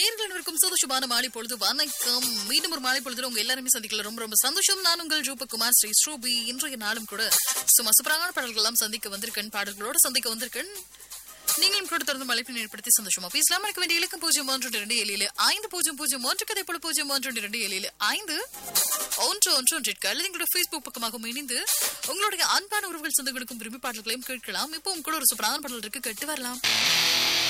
நேர்கள் அனைவருக்கும் சந்தோஷமான மாலை பொழுது வணக்கம். மீண்டும் ஒரு மாலை பொழுது உங்க எல்லாருமே சந்திக்கல ரொம்ப ரொம்ப சந்தோஷம். நான் உங்கள் ரூபகுமார் ஸ்ரீ ஸ்ரூபி. இன்றைய நாளும் கூட சும்மா சூப்பரான பாடல்கள் எல்லாம் சந்திக்க வந்திருக்கேன், பாடல்களோடு சந்திக்க வந்திருக்கேன். நீங்களும் கூட தொடர்ந்து மலைப்பினை ஏற்படுத்தி சந்தோஷமா பேசலாம். இருக்க வேண்டிய இலக்கம் 01277500 கதை போல 0127751111 அல்லது எங்களுடைய Facebook பக்கமாக இணைந்து உங்களுடைய அன்பான உறவுகள் சொந்தங்களுக்கும் விரும்பி பாடல்களையும் கேட்கலாம். இப்போ உங்க கூட ஒரு சூப்பரான பாடல் இருக்கு, கேட்டு வரலாம்.